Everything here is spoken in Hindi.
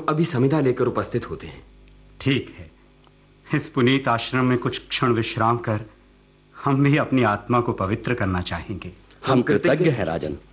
हम अभी समिधा लेकर उपस्थित होते हैं। ठीक है, इस पुनीत आश्रम में कुछ क्षण विश्राम कर हम भी अपनी आत्मा को पवित्र करना चाहेंगे। हम कृतज्ञ हैं राजन।